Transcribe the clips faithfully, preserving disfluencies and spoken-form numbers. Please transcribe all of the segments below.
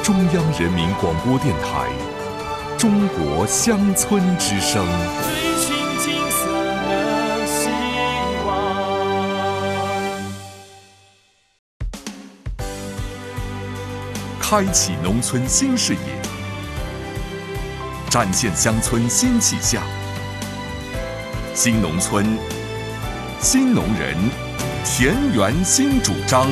中央人民广播电台中国乡村之声。 追寻金色的希望， 开启农村新视野，展现乡村新气象。新农村，新农人，田园新主张。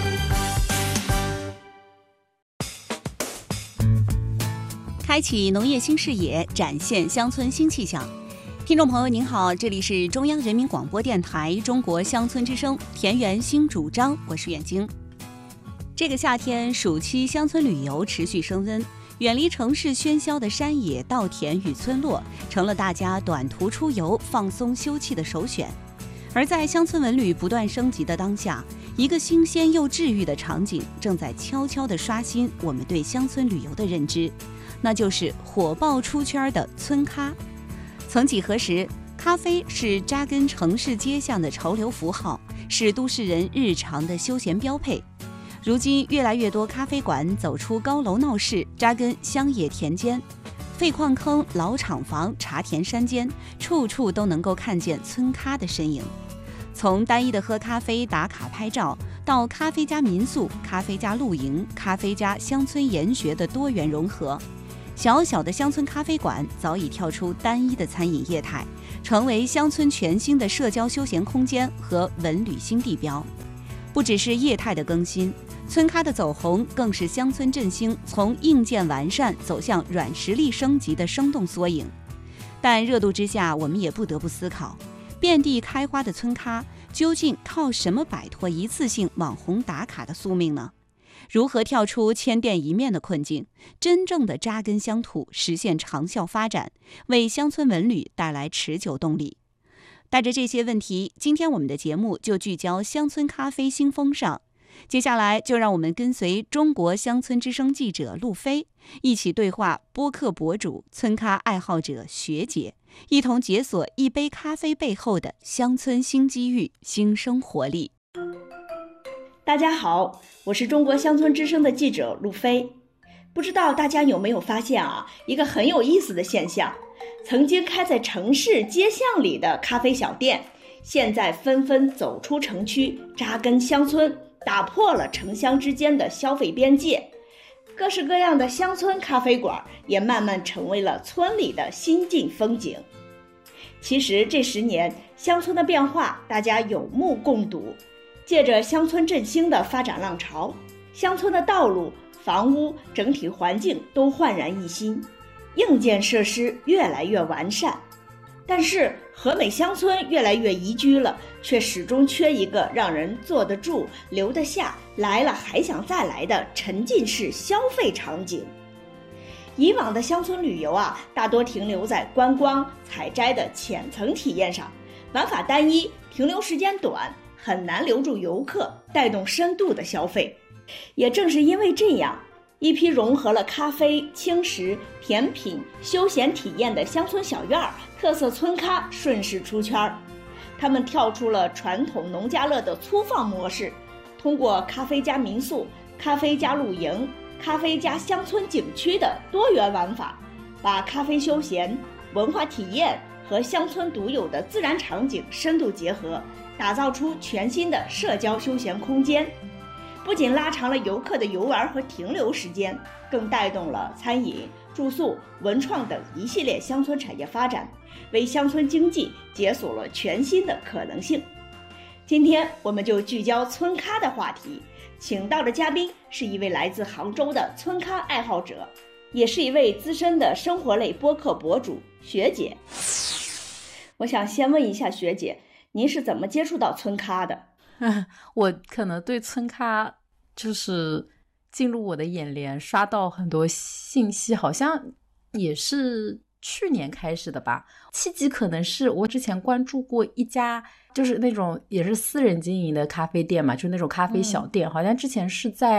开启农业新视野，展现乡村新气象。听众朋友您好，这里是中央人民广播电台中国乡村之声田园新主张，我是远晶。这个夏天，暑期乡村旅游持续升温，远离城市喧嚣的山野、稻田与村落，成了大家短途出游、放松休憩的首选。而在乡村文旅不断升级的当下，一个新鲜又治愈的场景正在悄悄地刷新我们对乡村旅游的认知，那就是火爆出圈的村咖。曾几何时，咖啡是扎根城市街巷的潮流符号，是都市人日常的休闲标配。如今，越来越多咖啡馆走出高楼闹市，扎根乡野田间，废矿坑、老厂房、茶田山间，处处都能够看见村咖的身影。从单一的喝咖啡、打卡拍照，到咖啡加民宿、咖啡加露营、咖啡加乡村研学的多元融合，小小的乡村咖啡馆早已跳出单一的餐饮业态，成为乡村全新的社交休闲空间和文旅新地标。不只是业态的更新，村咖的走红更是乡村振兴从硬件完善走向软实力升级的生动缩影。但热度之下，我们也不得不思考，遍地开花的村咖究竟靠什么摆脱一次性网红打卡的宿命呢？如何跳出千店一面的困境，真正的扎根乡土，实现长效发展，为乡村文旅带来持久动力？带着这些问题，今天我们的节目就聚焦乡村咖啡新风尚。接下来就让我们跟随中国乡村之声记者陆飞，一起对话播客博主、村咖爱好者学姐，一同解锁一杯咖啡背后的乡村新机遇、新生活力。 大家好，我是中国乡村之声的记者陆飞。不知道大家有没有发现啊，一个很有意思的现象，曾经开在城市街巷里的咖啡小店，现在纷纷走出城区，扎根乡村，打破了城乡之间的消费边界。各式各样的乡村咖啡馆也慢慢成为了村里的新晋风景。其实这十年乡村的变化大家有目共睹，借着乡村振兴的发展浪潮，乡村的道路、房屋整体环境都焕然一新，硬件设施越来越完善。但是和美乡村越来越宜居了，却始终缺一个让人坐得住、留得下、来了还想再来的沉浸式消费场景。以往的乡村旅游啊，大多停留在观光、采摘的浅层体验上，玩法单一，停留时间短，很难留住游客，带动深度的消费。也正是因为这样，一批融合了咖啡、轻食、甜品、休闲体验的乡村小院儿，特色村咖顺势出圈。他们跳出了传统农家乐的粗放模式，通过咖啡加民宿、咖啡加露营、咖啡加乡村景区的多元玩法，把咖啡休闲、文化体验和乡村独有的自然场景深度结合，打造出全新的社交休闲空间。不仅拉长了游客的游玩和停留时间，更带动了餐饮、住宿、文创等一系列乡村产业发展，为乡村经济解锁了全新的可能性。今天我们就聚焦村咖的话题，请到的嘉宾是一位来自杭州的村咖爱好者，也是一位资深的生活类播客博主学姐。我想先问一下学姐，您是怎么接触到村咖的？ 我可能对村咖就是进入我的眼帘，刷到很多信息，好像也是去年开始的吧。契机可能是我之前关注过一家就是那种也是私人经营的咖啡店嘛，就是那种咖啡小店、嗯、好像之前是在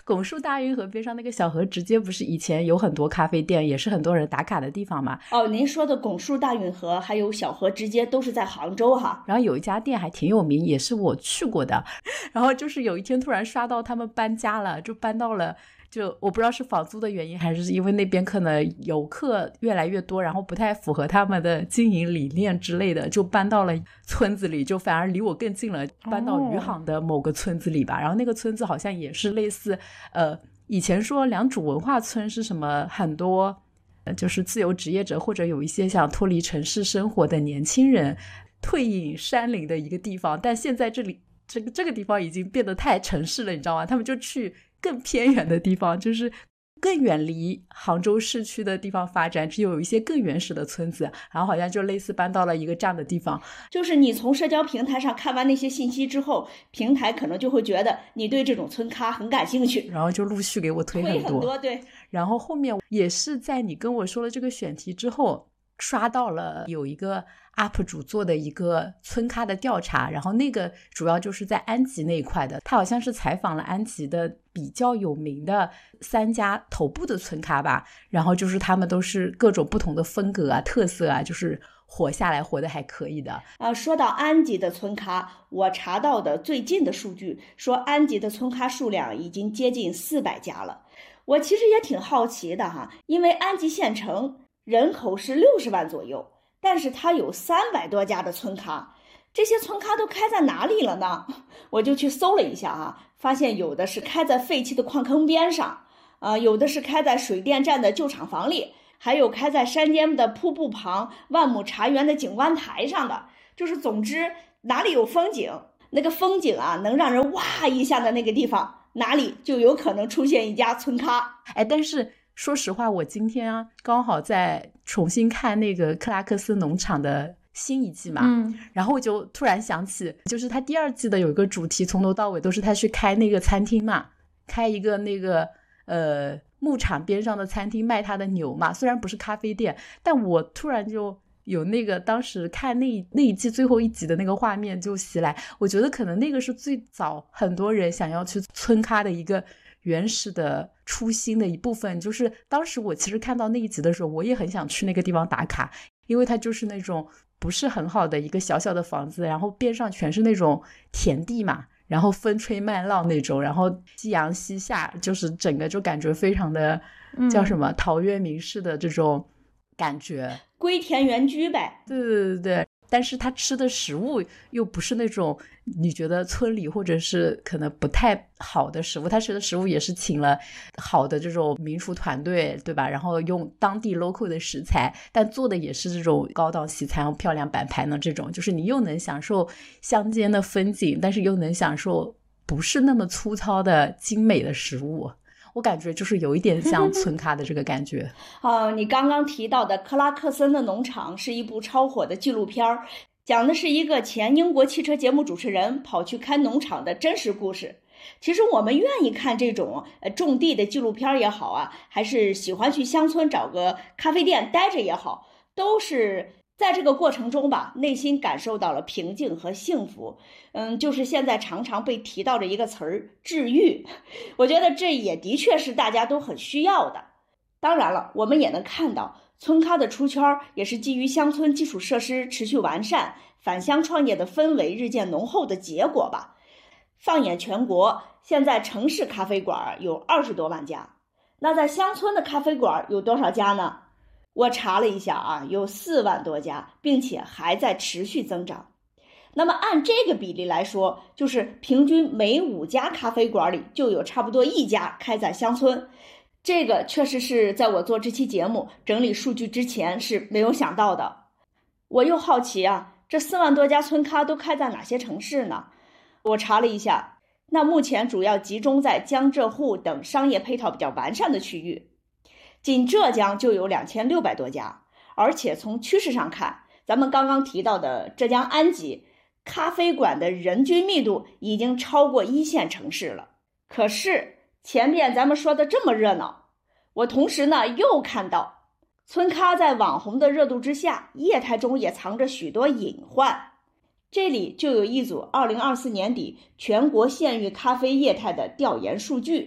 拱墅大运河边上那个小河直街不是以前有很多咖啡店，也是很多人打卡的地方嘛。 哦，您说的拱墅大运河还有小河直街都是在杭州哈。 然后有一家店还挺有名，也是我去过的。然后就是有一天突然刷到他们搬家了，就搬到了，就我不知道是房租的原因，还是因为那边可能游客越来越多，然后不太符合他们的经营理念之类的，就搬到了村子里，就反而离我更近了，搬到余杭的某个村子里吧。然后那个村子好像也是类似呃，以前说良渚文化村是什么很多就是自由职业者或者有一些想脱离城市生活的年轻人退隐山林的一个地方，但现在这里这个这个地方已经变得太城市了，你知道吗？他们就去更偏远的地方，就是更远离杭州市区的地方发展，只有一些更原始的村子，然后好像就类似搬到了一个这样的地方。 就是你从社交平台上看完那些信息之后，平台可能就会觉得你对这种村咖很感兴趣， 然后就陆续给我推很多。 推很多，对。 然后后面也是在你跟我说了这个选题之后，刷到了有一个 U P 主做的一个村咖的调查，然后那个主要就是在安吉那一块的，他好像是采访了安吉的比较有名的三家头部的村咖吧，然后就是他们都是各种不同的风格啊特色啊，就是活下来活得还可以的。 呃，说到安吉的村咖，我查到的最近的数据说安吉的村咖数量已经接近四百家了。我其实也挺好奇的哈，因为安吉县城人口是六十万左右，但是它有三百多家的村咖，这些村咖都开在哪里了呢？我就去搜了一下啊，发现有的是开在废弃的矿坑边上，呃，有的是开在水电站的旧厂房里，还有开在山间的瀑布旁万亩茶园的景观台上的，就是总之哪里有风景，那个风景啊能让人哇一下的那个地方，哪里就有可能出现一家村咖。 哎，但是说实话，我今天啊刚好在重新看那个克拉克森农场的新一季嘛，嗯，然后我就突然想起，就是他第二季的有一个主题，从头到尾都是他去开那个餐厅嘛，开一个那个呃牧场边上的餐厅卖他的牛嘛，虽然不是咖啡店，但我突然就有那个当时看那那一季最后一集的那个画面就袭来，我觉得可能那个是最早很多人想要去村咖的一个原始的初心的一部分。就是当时我其实看到那一集的时候，我也很想去那个地方打卡，因为它就是那种不是很好的一个小小的房子，然后边上全是那种田地嘛，然后风吹麦浪那种，然后夕阳西下，就是整个就感觉非常的、嗯、叫什么陶渊明式的这种感觉， 归田园居呗。 对对对对，但是他吃的食物又不是那种你觉得村里或者是可能不太好的食物，他吃的食物也是请了好的这种民厨团队，对吧？然后用当地 local 的食材，但做的也是这种高档西餐漂亮摆盘的这种，就是你又能享受乡间的风景，但是又能享受不是那么粗糙的精美的食物。我感觉就是有一点像村咖的这个感觉。 哦，你刚刚提到的克拉克森的农场是一部超火的纪录片，讲的是一个前英国汽车节目主持人跑去看农场的真实故事。其实我们愿意看这种呃种地的纪录片也好啊，还是喜欢去乡村找个咖啡店待着也好，都是在这个过程中吧，内心感受到了平静和幸福。嗯，就是现在常常被提到的一个词儿，治愈。我觉得这也的确是大家都很需要的。当然了，我们也能看到村咖的出圈也是基于乡村基础设施持续完善，返乡创业的氛围日渐浓厚的结果吧。放眼全国，现在城市咖啡馆有二十多万家，那在乡村的咖啡馆有多少家呢？我查了一下啊，有四万多家，并且还在持续增长。那么按这个比例来说，就是平均每五家咖啡馆里就有差不多一家开在乡村。这个确实是在我做这期节目整理数据之前是没有想到的。我又好奇啊，这四万多家村咖都开在哪些城市呢？我查了一下，那目前主要集中在江浙沪等商业配套比较完善的区域。仅浙江就有两千六百多家，而且从趋势上看，咱们刚刚提到的浙江安吉咖啡馆的人均密度已经超过一线城市了。可是前面咱们说的这么热闹，我同时呢又看到村咖在网红的热度之下，业态中也藏着许多隐患。这里就有一组二零二四年底全国县域咖啡业态的调研数据。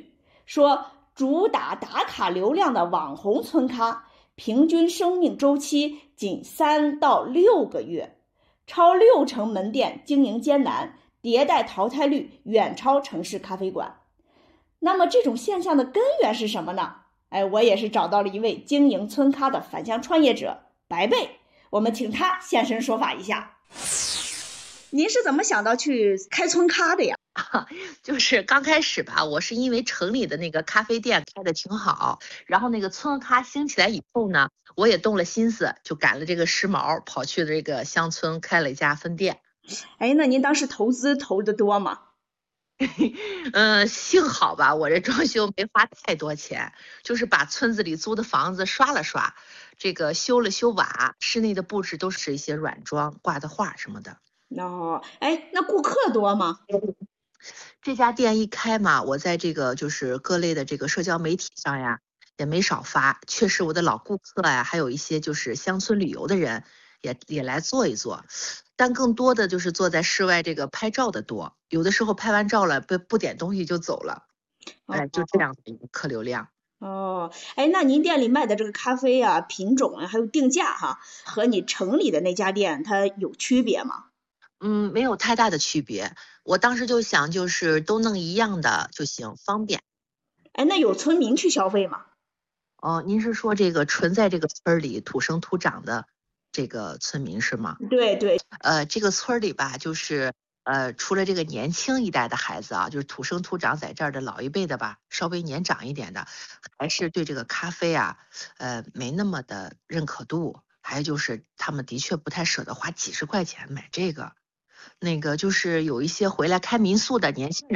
说主打打卡流量的网红村咖，平均生命周期仅三到六个月，超六成门店经营艰难，迭代淘汰率远超城市咖啡馆。那么这种现象的根源是什么呢？哎，我也是找到了一位经营村咖的返乡创业者白贝，我们请他现身说法一下。您是怎么想到去开村咖的呀？ 就是刚开始吧，我是因为城里的那个咖啡店开的挺好，然后那个村咖兴起来以后呢，我也动了心思，就赶了这个时髦，跑去这个乡村开了一家分店。 哎，那您当时投资投的多吗？ 嗯，幸好吧，我这装修没花太多钱，就是把村子里租的房子刷了刷，这个修了修瓦，室内的布置都是一些软装，挂的画什么的。 哦，哎，那顾客多吗？ 这家店一开嘛，我在这个就是各类的这个社交媒体上呀，也没少发，确实我的老顾客呀，还有一些就是乡村旅游的人也也来坐一坐，但更多的就是坐在室外这个拍照的多，有的时候拍完照了不不点东西就走了，哎，就这样的一个客流量。 哦，哎，那您店里卖的这个咖啡啊，品种啊，还有定价哈，和你城里的那家店它有区别吗？ 嗯，没有太大的区别。我当时就想，就是都弄一样的就行，方便。 哎，那有村民去消费吗？ 哦，您是说这个纯在这个村里土生土长的这个村民是吗？ 对对。 呃，这个村里吧，就是呃，除了这个年轻一代的孩子啊，就是土生土长在这儿的老一辈的吧，稍微年长一点的，还是对这个咖啡啊，呃，没那么的认可度。还有就是他们的确不太舍得花几十块钱买这个。那个就是有一些回来开民宿的年轻人。